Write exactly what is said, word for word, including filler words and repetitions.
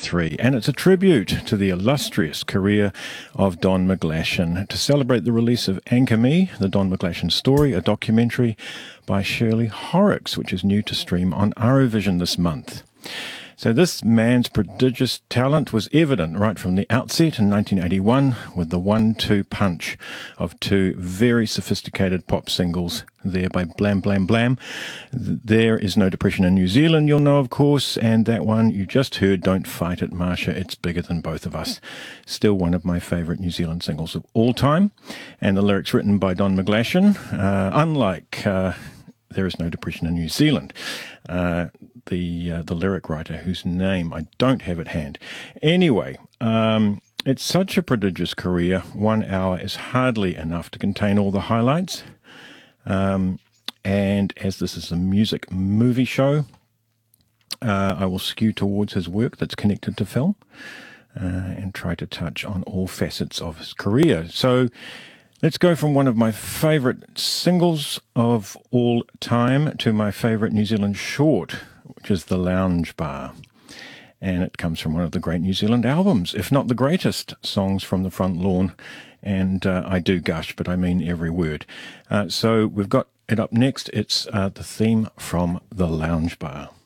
three, and it's a tribute to the illustrious career of Don McGlashan to celebrate the release of Anchor Me, the Don McGlashan story, a documentary by Shirley Horrocks, which is new to stream on Arrowvision this month. So this man's prodigious talent was evident right from the outset in nineteen eighty-one with the one two punch of two very sophisticated pop singles there by Blam Blam Blam. There Is No Depression in New Zealand, you'll know, of course, and that one you just heard, Don't Fight It, Marsha, It's Bigger Than Both of Us. Still one of my favourite New Zealand singles of all time, and the lyrics written by Don McGlashan, uh, unlike uh, There Is No Depression in New Zealand. Uh, the uh, the lyric writer, whose name I don't have at hand. Anyway, um, it's such a prodigious career. One hour is hardly enough to contain all the highlights. Um, and as this is a music movie show, uh, I will skew towards his work that's connected to film uh, and try to touch on all facets of his career. So let's go from one of my favourite singles of all time to my favourite New Zealand short, which is The Lounge Bar. And it comes from one of the great New Zealand albums, if not the greatest, Songs from the Front Lawn. And uh, I do gush, but I mean every word. Uh, so we've got it up next. It's uh, the theme from The Lounge Bar.